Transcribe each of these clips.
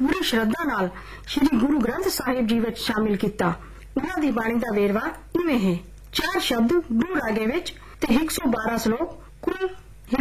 पूरी श्रद्धा नाल श्री गुरु ग्रंथ साहिब जी विच शामिल किया। उन्हां दी बाणी दा वेरवा इवें है। 4 शब्द गुरु रागे विच ते 112 श्लोक कुल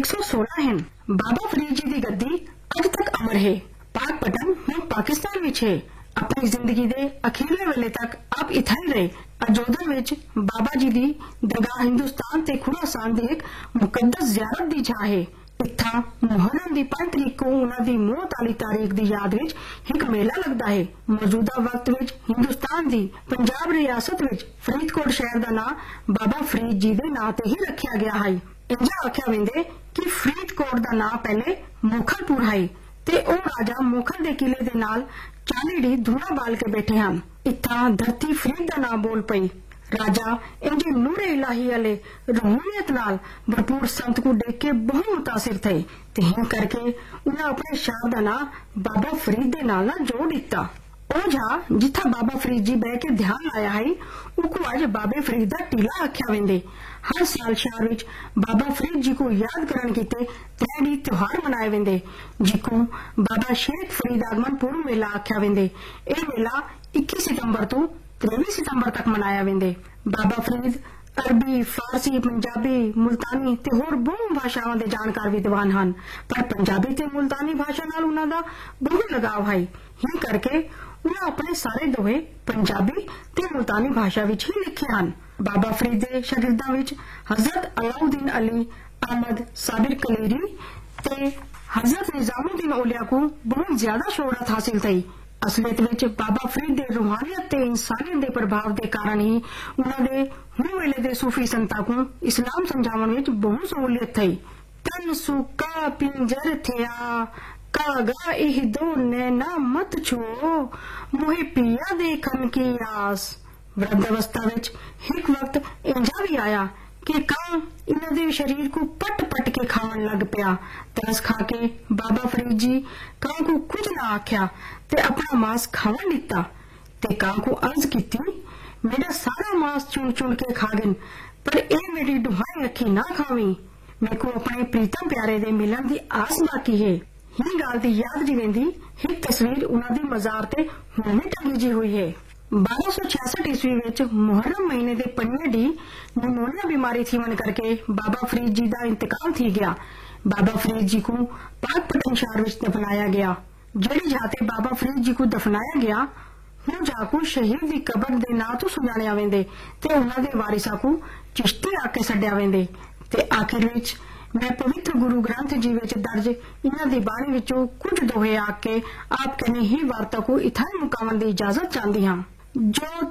116 हैं। बाबा फरीद जी की गद्दी अज तक अमर है। पाक पटन हुण पाकिस्तान विच है। अपनी जिंदगी दे अखीरले वेले तक आप इत्थे ही रहे। अजोधा विच बाबा जी दी दरगाह हिंदुस्तान ते खुरासान दी एक मुकद्दस ज़ियारत दी छां है। इत्था मुहर्रम दी 5 तरीक को उन्हां दी मौत वाली तारीख दी याद विच एक मेला लगदा है। मौजूदा वक्त विच हिंदुस्तान दी पंजाब रियासत विच फरीदकोट शहर दा नां बाबा फरीद जी दे नां ते ही रखिया गया है। इंजा आख्या वेंदे कि फरीदकोट दा नां पहले मोखलपुर है ते ओ राजा मोखल दे किले दे नाल 40 डी धूणा बाल के बैठे हैं। इत्था धरती फरीद दा नां बोल पई। राजा इंजे नूरे इलाही वाले रूहानियत नाल भरपूर संत को देख के बहुत मुतासिर थे ते हिं करके उन्हें अपने शाह दा नां बाबा फरीद दे नाल जोड़ दिता। ओ जा जिथा बाबा फरीद जी बह के ध्यान लाया है उको अज बाबे फरीद दा टीला आख्या वेंदे। हर साल शहर विच बाबा फरीद जी को याद करन कीते 3 डी त्योहार मनाए वेंदे जिको बाबा शेख फरीद आगमन पूर्व मेला आख्या वेंदे। यह मेला 21 सितंबर तो 23 सितंबर तक मनाया वेंदे। बाबा फरीद अरबी, फारसी, पंजाबी, मुल्तानी ते होर बहुत भाषावां दे जानकार विद्वान हन, पर पंजाबी ते मुल्तानी भाषा नाल उन्हां दा बहुत लगाव है। ही करके उन्हें अपने सारे दोहे पंजाबी ते मुल्तानी भाषा विच ही लिखे हन। बाबा फरीद दे शागिर्दां विच हजरत अलाउद्दीन अली अहमद साबिर कलीरी ते हजरत निजामुद्दीन औलिया को बहुत ज्यादा शोहरत हासिल थी। असलियत विच बाबा फरीद दे रूहानियत ते इंसानियत दे प्रभाव दे कारण ही उन्हां दे हुण वेले दे सूफी संतां को इस्लाम समझावन विच बहुत सहूलियत थी। तन सुका पिंजर थिया कागा इह दो नैना मत छो मोहे पिया देखन की आस। वृद्धावस्था विच एक वक्त इंजा भी आया कि कां इन्हां दे शरीर को पट पट के खावन लग पिया। तरस खा के बाबा फरीद जी कां को कुछ ना आख्या ते अपना मांस खावन लिता ते कां को अर्ज कीती, मेरा सारा मांस चुन चुन के खा गिन पर ए मेरी दुहाई रखी ना खावी। मेरे को अपने प्रीतम प्यारे दे मिलन दी आस बाकी है। ही गाल दी याद जी वेंदी एक तस्वीर उन्हां दी मजार ते हुण भी टंगी जी हुई है। 1266 ईस्वी विच मुहर्रम महीने दे 5 डी निमोनिया बीमारी थीवन करके बाबा फरीद जी दा इंतकाल थी गया। बाबा फरीद जी को पाक पटन शहर विच दफनाया गया। जेड़ी जाते बाबा फरीद जी को दफनाया गया हुण जाको शहीद दी कबर दे नां तो सुजाणिया वेंदे ते उन्हां दे वारिसां को चिश्ती आके सड्डिया वेंदे ते आखिर विच मैं पवित्र गुरु ग्रंथ जी विच दर्ज इन्हां दी बाणी विचों कुछ दोहे आके आप कने ही वार्ता को इत्थे मुकावन दी इजाजत चाहती हां। जो